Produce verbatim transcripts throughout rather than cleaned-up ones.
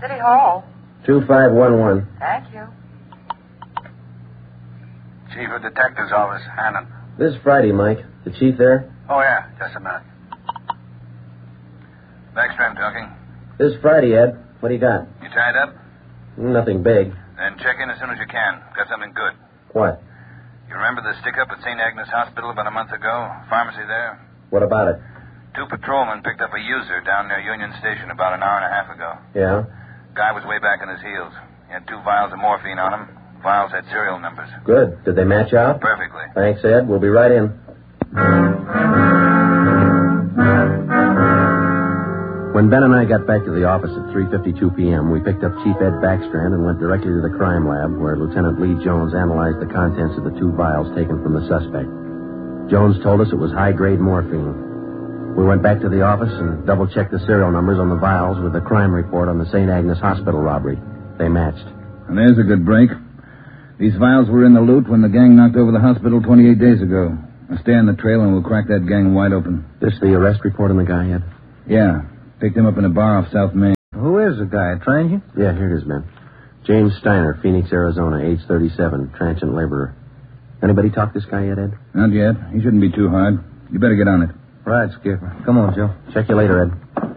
City Hall. two five one one. Thank you. Chief of Detective's Office, Hannon. This is Friday, Mike. The chief there? Oh, yeah. Just a minute. Backstrand talking. This is Friday, Ed. What do you got? You tied up? Nothing big. Then check in as soon as you can. Got something good. What? You remember the stick-up at Saint Agnes Hospital about a month ago? Pharmacy there? What about it? Two patrolmen picked up a user down near Union Station about an hour and a half ago. Yeah? Guy was way back on his heels. He had two vials of morphine on him. Vials had serial numbers. Good. Did they match out? Perfectly. Thanks, Ed. We'll be right in. When Ben and I got back to the office at three fifty-two p.m., we picked up Chief Ed Backstrand and went directly to the crime lab where Lieutenant Lee Jones analyzed the contents of the two vials taken from the suspect. Jones told us it was high-grade morphine. We went back to the office and double-checked the serial numbers on the vials with the crime report on the Saint Agnes Hospital robbery. They matched. And there's a good break. These vials were in the loot when the gang knocked over the hospital twenty-eight days ago. Now stay on the trail and we'll crack that gang wide open. This the arrest report on the guy, Ed? Yeah. Picked him up in a bar off South Main. Who is the guy? A transient? Yeah, here it is, man. James Steiner, Phoenix, Arizona, age thirty-seven, transient laborer. Anybody talk this guy yet, Ed? Not yet. He shouldn't be too hard. You better get on it. Right, Skipper. Come on, Joe. Check you later, Ed.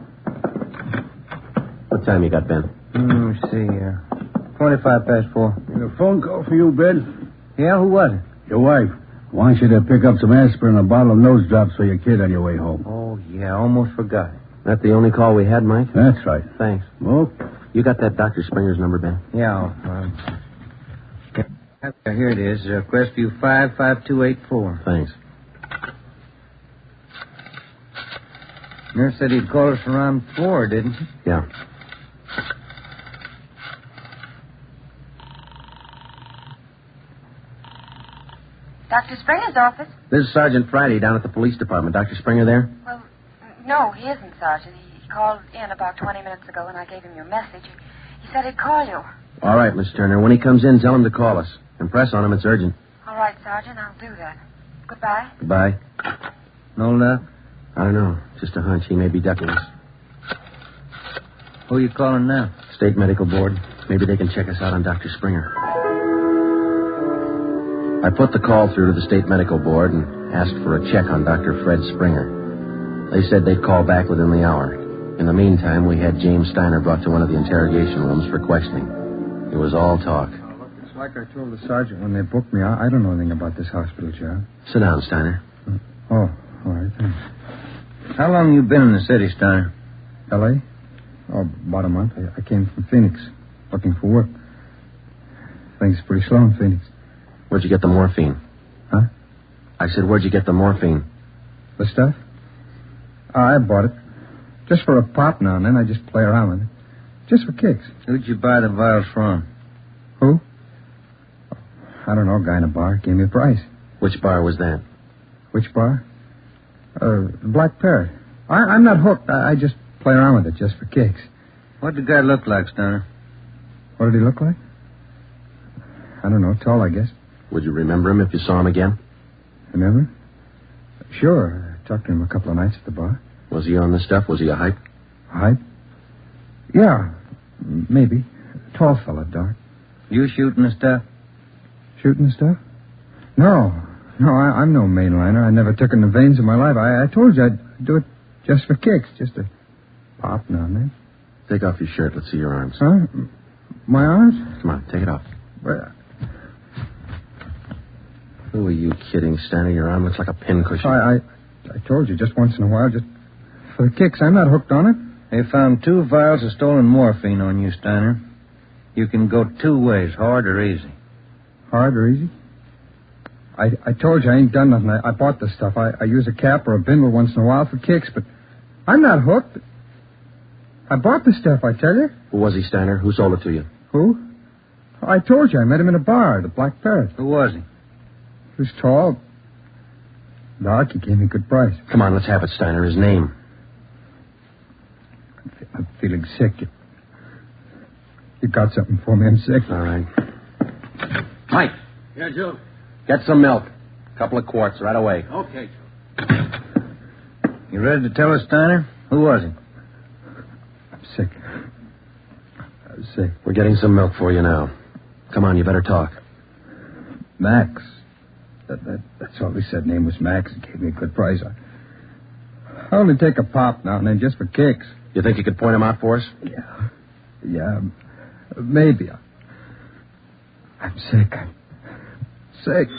What time you got, Ben? Mm, let's see here. twenty-five past four. A phone call for you, Ben? Yeah, who was it? Your wife. Wants you to pick up some aspirin and a bottle of nose drops for your kid on your way home. Oh, yeah, almost forgot. That the only call we had, Mike? That's right. Thanks. Oh? You got that Doctor Springer's number, Ben? Yeah. Uh, here it is. Uh, Crestview five five two eight four. Thanks. Nurse said he'd call us around four, didn't he? Yeah. Doctor Springer's office? This is Sergeant Friday down at the police department. Doctor Springer there? Well, no, he isn't, Sergeant. He called in about twenty minutes ago, and I gave him your message. He said he'd call you. All right, Miss Turner. When he comes in, tell him to call us. Impress on him. It's urgent. All right, Sergeant. I'll do that. Goodbye. Goodbye. No luck? I don't know. Just a hunch. He may be ducking us. Who are you calling now? State Medical Board. Maybe they can check us out on Doctor Springer. I put the call through to the State Medical Board and asked for a check on Doctor Fred Springer. They said they'd call back within the hour. In the meantime, we had James Steiner brought to one of the interrogation rooms for questioning. It was all talk. It's like I told the sergeant when they booked me. I, I don't know anything about this hospital job. Sit down, Steiner. Oh, all right, thanks. How long you been in the city, Steiner? L A? Oh, about a month. I, I came from Phoenix, looking for work. Things are pretty slow in Phoenix. Where'd you get the morphine? Huh? I said, where'd you get the morphine? The stuff? Oh, I bought it. Just for a pop now and then. I just play around with it. Just for kicks. Who'd you buy the vials from? Who? I don't know. A guy in a bar gave me a price. Which bar was that? Which bar? Uh, the Black Parrot. I, I'm not hooked. I, I just play around with it just for kicks. What did the guy look like, Steiner? What did he look like? I don't know. Tall, I guess. Would you remember him if you saw him again? Remember? Sure. I talked to him a couple of nights at the bar. Was he on the stuff? Was he a hype? Hype? Yeah, maybe. Tall fella, dark. You shooting the stuff? Shooting the stuff? No. No, I, I'm no mainliner. I never took in the veins of my life. I, I told you I'd do it just for kicks. Just a pop now and then. Take off your shirt. Let's see your arms. Huh? My arms? Come on, take it off. Well, Who are you kidding, Steiner? Your arm looks like a pincushion. I, I, I told you just once in a while, just for the kicks. I'm not hooked on it. They found two vials of stolen morphine on you, Steiner. You can go two ways, hard or easy. Hard or easy? I, I told you I ain't done nothing. I, I bought the stuff. I, I use a cap or a bindle once in a while for kicks, but I'm not hooked. I bought the stuff, I tell you. Who was he, Steiner? Who sold it to you? Who? I told you I met him in a bar, the Black Parrot. Who was he? He was tall. Dark, he gave me a good price. Come on, let's have it, Steiner. His name. I'm feeling sick. You, you got something for me? I'm sick. All right. Mike. Yeah, Joe. Get some milk. A couple of quarts right away. Okay, Joe. You ready to tell us, Steiner? Who was he? I'm sick. sick. We're getting some milk for you now. Come on, you better talk. Max. That, that, that's all he said. Name was Max. He gave me a good price. I, I only take a pop now and then just for kicks. You think you could point him out for us? Yeah. Yeah. Maybe. I'm sick. I'm sick.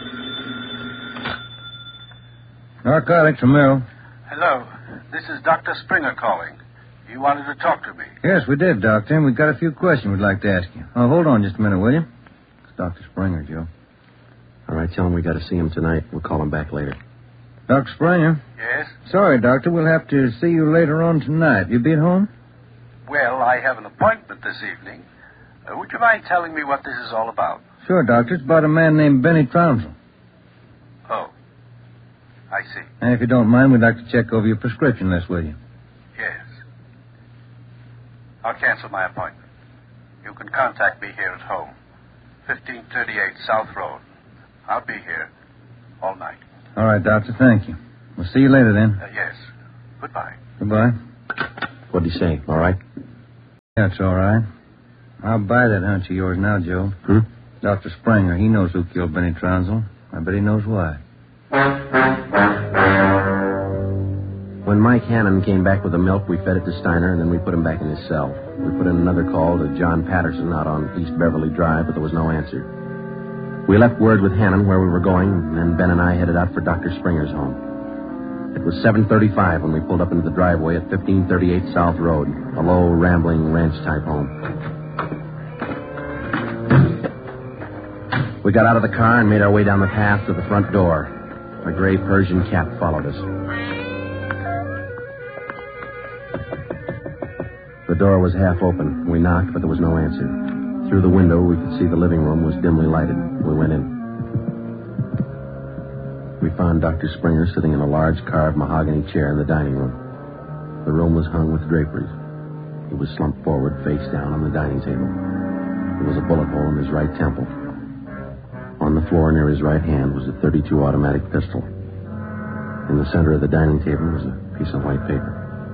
Narcotics from Merrill. Hello. This is Doctor Springer calling. You wanted to talk to me. Yes, we did, Doctor, and we've got a few questions we'd like to ask you. Oh, hold on just a minute, will you? It's Doctor Springer, Joe. All right, tell him we got to see him tonight. We'll call him back later. Doctor Springer? Yes? Sorry, Doctor, we'll have to see you later on tonight. You be at home? Well, I have an appointment this evening. Uh, would you mind telling me what this is all about? Sure, Doctor. It's about a man named Benny Trounsel. Oh. I see. And if you don't mind, we'd like to check over your prescription list, will you? Yes. I'll cancel my appointment. You can contact me here at home. fifteen thirty-eight South Road. I'll be here all night. All right, Doctor. Thank you. We'll see you later, then. Uh, yes. Goodbye. Goodbye. What'd he say? All right? That's all right. I'll buy that hunch of yours now, Joe. Hmm? Doctor Springer, he knows who killed Benny Trounsel. I bet he knows why. When Mike Hannon came back with the milk, we fed it to Steiner, and then we put him back in his cell. We put in another call to John Patterson out on East Beverly Drive, but there was no answer. We left word with Hannon where we were going, and then Ben and I headed out for Doctor Springer's home. It was seven thirty-five when we pulled up into the driveway at fifteen thirty-eight South Road, a low, rambling ranch-type home. We got out of the car and made our way down the path to the front door. A gray Persian cat followed us. The door was half open. We knocked, but there was no answer. Through the window, we could see the living room was dimly lighted. We went in. We found Doctor Springer sitting in a large carved mahogany chair in the dining room. The room was hung with draperies. He was slumped forward, face down, on the dining table. There was a bullet hole in his right temple. On the floor near his right hand was a thirty-two automatic pistol. In the center of the dining table was a piece of white paper.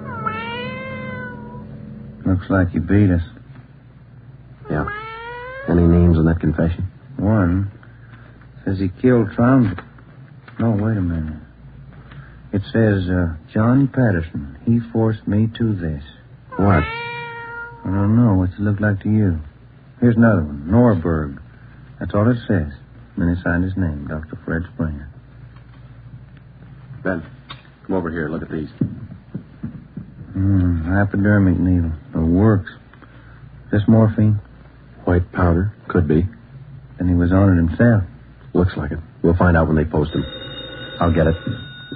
Looks like you beat us. Yeah. Any names on that confession? One says he killed Trounsel. No, wait a minute. It says, uh, John Patterson. He forced me to this. What? I don't know. What's it look like to you? Here's another one. Norberg. That's all it says. And then he signed his name, Doctor Fred Springer. Ben, come over here. Look at these. Hmm, hypodermic needle. It works. Is this morphine? White powder. Could be. Then he was on it himself. Looks like it. We'll find out when they post him. I'll get it.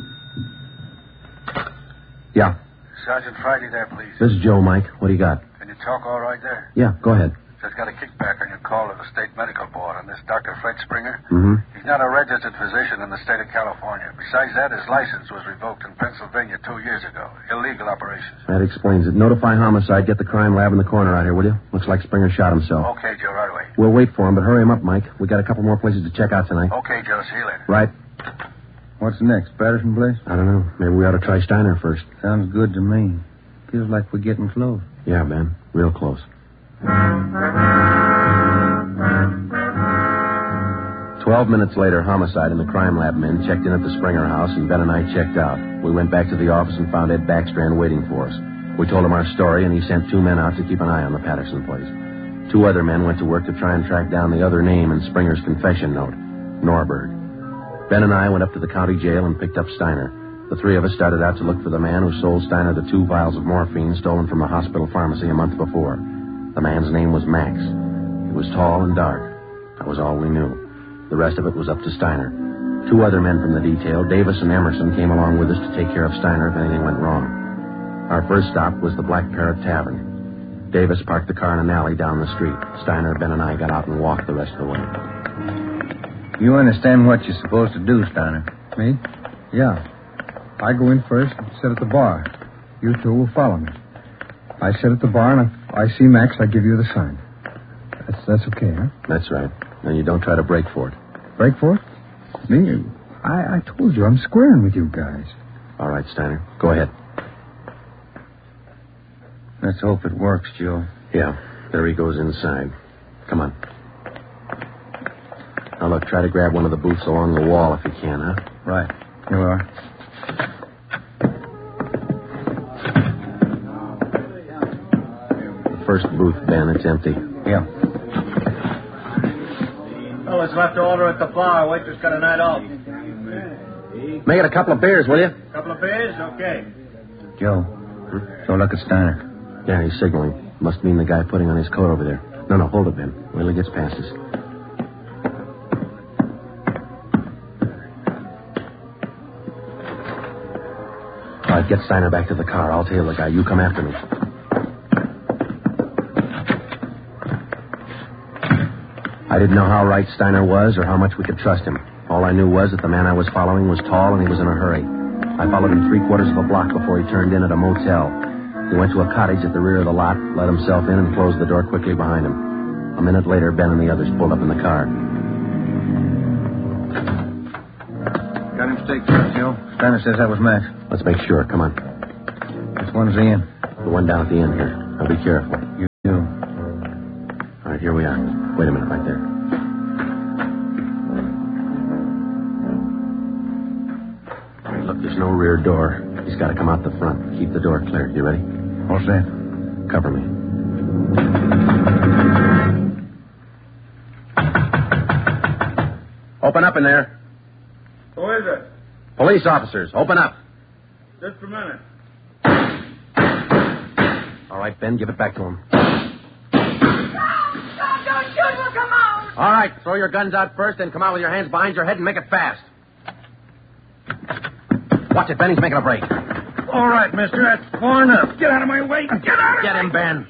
Yeah. Sergeant Friday there, please. This is Joe, Mike. What do you got? Can you talk all right there? Yeah, go ahead. Just got a kickback on your call to the state medical board on this Doctor Fred Springer. Mm-hmm. He's not a registered physician in the state of California. Besides that, his license was revoked in Pennsylvania two years ago. Illegal operations. That explains it. Notify homicide. Get the crime lab in the corner out here, will you? Looks like Springer shot himself. Okay, Joe, right away. We'll wait for him, but hurry him up, Mike. We got a couple more places to check out tonight. Okay, Joe, see you later. Right. What's next? Patterson place? I don't know. Maybe we ought to try Steiner first. Sounds good to me. Feels like we're getting close. Yeah, Ben. Real close. Twelve minutes later, homicide and the crime lab men checked in at the Springer house, and Ben and I checked out. We went back to the office and found Ed Backstrand waiting for us. We told him our story, and he sent two men out to keep an eye on the Patterson place. Two other men went to work to try and track down the other name in Springer's confession note, Norberg. Ben and I went up to the county jail and picked up Steiner. The three of us started out to look for the man who sold Steiner the two vials of morphine stolen from a hospital pharmacy a month before. The man's name was Max. He was tall and dark. That was all we knew. The rest of it was up to Steiner. Two other men from the detail, Davis and Emerson, came along with us to take care of Steiner if anything went wrong. Our first stop was the Black Parrot Tavern. Davis parked the car in an alley down the street. Steiner, Ben, and I got out and walked the rest of the way. You understand what you're supposed to do, Steiner? Me? Yeah. I go in first and sit at the bar. You two will follow me. I sit at the bar, and if I see Max, I give you the sign. That's, that's okay, huh? That's right. And you don't try to break for it. Break for it? Me? I, I told you, I'm squaring with you guys. All right, Steiner. Go ahead. Let's hope it works, Joe. Yeah. There he goes inside. Come on. Now, look, try to grab one of the booths along the wall if you can, huh? Right. Here we are. The first booth, Ben. It's empty. Yeah. Oh, it's left to order at the bar. Waitress got a night off. Make it a couple of beers, will you? Couple of beers? Okay. Joe. Hmm? So look at Steiner. Yeah, he's signaling. Must mean the guy putting on his coat over there. No, no, hold it, Ben. Wait till he gets past us. All right, get Steiner back to the car. I'll tail the guy. You come after me. I didn't know how right Steiner was or how much we could trust him. All I knew was that the man I was following was tall and he was in a hurry. I followed him three quarters of a block before he turned in at a motel. He went to a cottage at the rear of the lot, let himself in, and closed the door quickly behind him. A minute later, Ben and the others pulled up in the car. Got him staked first, Joe. Steiner says that was Max. Let's make sure. Come on. Which one's the inn? The one down at the end here. Now be careful. You do. All right, here we are. Wait a minute, right there. All right, look, there's no rear door. He's got to come out the front. Keep the door clear. You ready? What's that? Cover me. Open up in there. Who is it? Police officers, open up. Just a minute. All right, Ben, give it back to him. Don't shoot. We'll come out. All right, throw your guns out first, then come out with your hands behind your head and make it fast. Watch it, Ben. He's making a break. All right, mister. That's far enough. Get out of my way. Get out of Get him, Ben.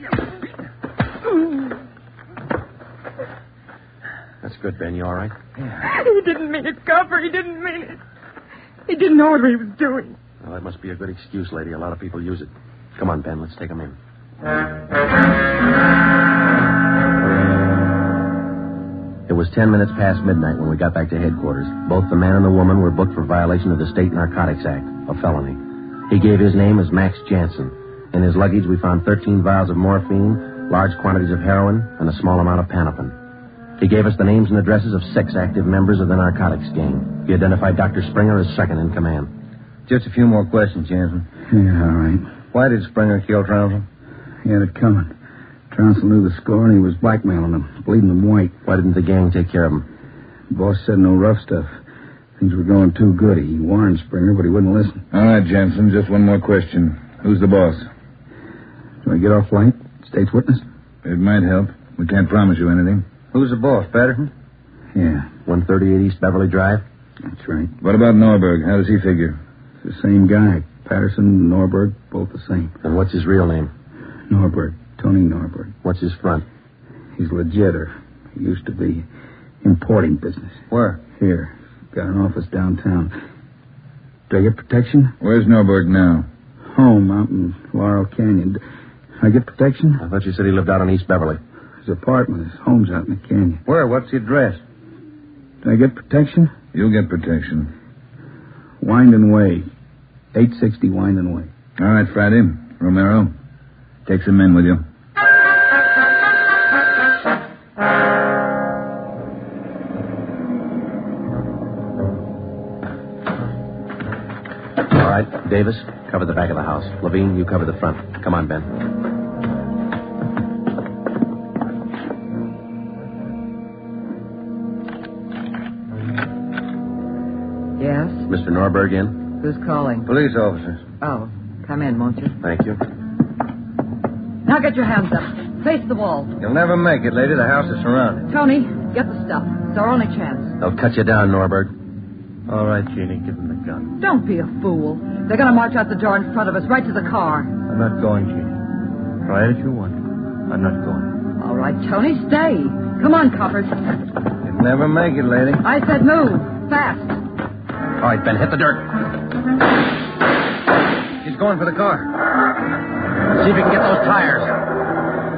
That's good, Ben. You all right? He didn't mean it, Copper. He didn't mean it. He didn't know what he was doing. Well, that must be a good excuse, lady. A lot of people use it. Come on, Ben. Let's take him in. It was ten minutes past midnight when we got back to headquarters. Both the man and the woman were booked for violation of the State Narcotics Act, a felony. He gave his name as Max Jansen. In his luggage, we found thirteen vials of morphine, large quantities of heroin, and a small amount of Panopin. He gave us the names and addresses of six active members of the narcotics gang. He identified Doctor Springer as second in command. Just a few more questions, Jansen. Yeah, all right. Why did Springer kill Trounsel? He had it coming. Trounsel knew the score, and he was blackmailing him, bleeding him white. Why didn't the gang take care of him? The boss said no rough stuff. Things were going too good. He warned Springer, but he wouldn't listen. All right, Jansen, just one more question. Who's the boss? Do I get off light? State's witness? It might help. We can't promise you anything. Who's the boss, Patterson? Yeah, one thirty-eight East Beverly Drive? that's right. What about Norberg? How does he figure? It's the same guy. Patterson, Norberg, both the same. And what's his real name? Norberg. Tony Norberg. What's his front? He's legit, or he used to be. Importing business. Where? Here. Got an office downtown. Do I get protection? Where's Norberg now? Home out in Laurel Canyon. Do I get protection? I thought you said he lived out on East Beverly. His apartment. His home's out in the canyon. Where? What's the address? Do I get protection? You'll get protection. Winden Way. eight sixty Winden Way. All right, Friday. Romero, take some men with you. All right, Davis, cover the back of the house. Levine, you cover the front. Come on, Ben. Yes? Mister Norberg in? Who's calling? Police officers. Oh, come in, won't you? Thank you. Now get your hands up. Face the wall. You'll never make it, lady. The house is surrounded. Tony, get the stuff. It's our only chance. They'll cut you down, Norberg. All right, Jeannie, give him the gun. Don't be a fool. They're going to march out the door in front of us, right to the car. I'm not going, Jeannie. Try it if you want. I'm not going. All right, Tony, stay. Come on, coppers. You'll never make it, lady. I said move. Fast. All right, Ben, hit the dirt. She's going for the car. See if you can get those tires.